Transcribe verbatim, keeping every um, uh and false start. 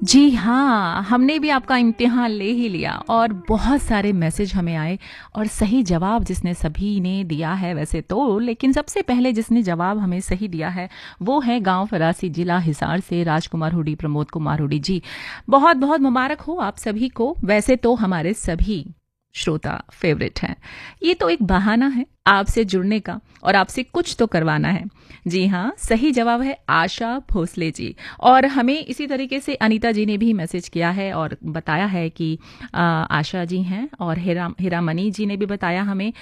जी हाँ, हमने भी आपका इम्तिहान ले ही लिया और बहुत सारे मैसेज हमें आए और सही जवाब जिसने सभी ने दिया है वैसे तो, लेकिन सबसे पहले जिसने जवाब हमें सही दिया है, वो है गाँव फरासी जिला हिसार से राजकुमार हुडी, प्रमोद कुमार हुडी जी। बहुत-बहुत मुबारक हो आप सभी को। वैसे तो हमारे सभी श्रोता फेवरेट हैं। ये तो एक बहाना है आपसे जुड़ने का और आपसे कुछ तो करवाना है। जी हाँ, सही जवाब है आशा भोसले जी। और हमें इसी तरीके से अनीता जी ने भी मैसेज किया है और बताया है कि आ, आशा जी हैं और हिरा हिरामणि जी ने भी बताया हमें